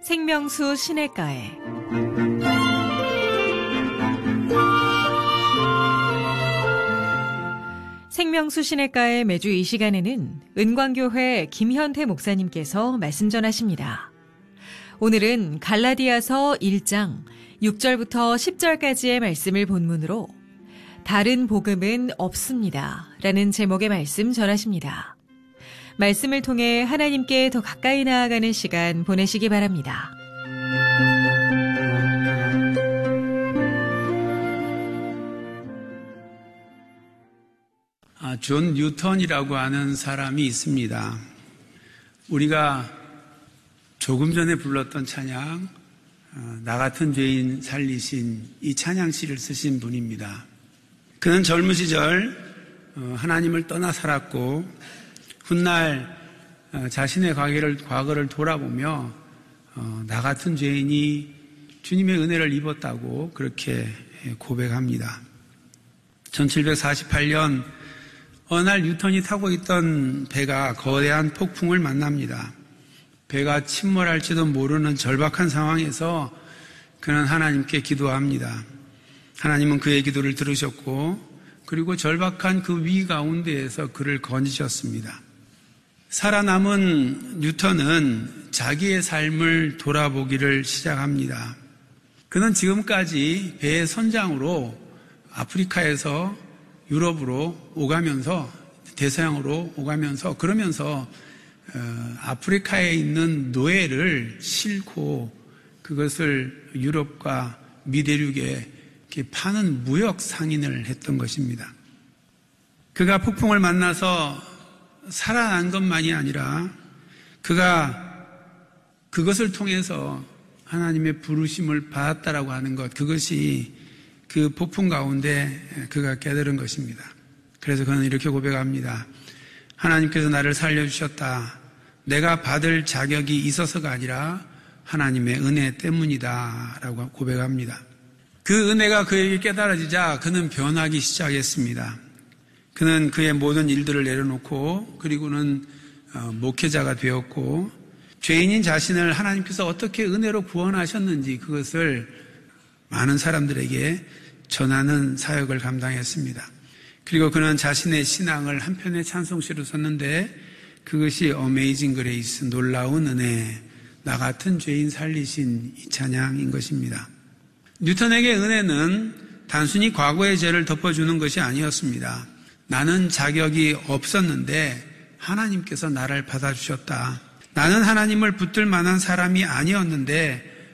생명수 시냇가에 생명수 시냇가에 매주 이 시간에는 은광교회 김현태 목사님께서 말씀 전하십니다. 오늘은 갈라디아서 1장 6절부터 10절까지의 말씀을 본문으로 다른 복음은 없습니다 라는 제목의 말씀 전하십니다. 말씀을 통해 하나님께 더 가까이 나아가는 시간 보내시기 바랍니다. 존 뉴턴이라고 하는 사람이 있습니다. 우리가 조금 전에 불렀던 찬양, 나 같은 죄인 살리신 이 찬양시를 쓰신 분입니다. 그는 젊은 시절 하나님을 떠나 살았고 훗날 자신의 과거를 돌아보며 나 같은 죄인이 주님의 은혜를 입었다고 그렇게 고백합니다. 1748년 어느 날 뉴턴이 타고 있던 배가 거대한 폭풍을 만납니다. 배가 침몰할지도 모르는 절박한 상황에서 그는 하나님께 기도합니다. 하나님은 그의 기도를 들으셨고 그리고 절박한 그 위 가운데에서 그를 건지셨습니다. 살아남은 뉴턴은 자기의 삶을 돌아보기를 시작합니다. 그는 지금까지 배의 선장으로 아프리카에서 유럽으로 오가면서 대서양으로 오가면서 그러면서 아프리카에 있는 노예를 싣고 그것을 유럽과 미대륙에 파는 무역 상인을 했던 것입니다. 그가 폭풍을 만나서 살아난 것만이 아니라 그가 그것을 통해서 하나님의 부르심을 받았다라고 하는 것, 그것이 그 폭풍 가운데 그가 깨달은 것입니다. 그래서 그는 이렇게 고백합니다. 하나님께서 나를 살려주셨다. 내가 받을 자격이 있어서가 아니라 하나님의 은혜 때문이다 라고 고백합니다. 그 은혜가 그에게 깨달아지자 그는 변하기 시작했습니다. 그는 그의 모든 일들을 내려놓고 그리고는 목회자가 되었고 죄인인 자신을 하나님께서 어떻게 은혜로 구원하셨는지 그것을 많은 사람들에게 전하는 사역을 감당했습니다. 그리고 그는 자신의 신앙을 한편의 찬송시로 썼는데 그것이 Amazing Grace, 놀라운 은혜, 나 같은 죄인 살리신 이 찬양인 것입니다. 뉴턴에게 은혜는 단순히 과거의 죄를 덮어주는 것이 아니었습니다. 나는 자격이 없었는데 하나님께서 나를 받아주셨다. 나는 하나님을 붙들 만한 사람이 아니었는데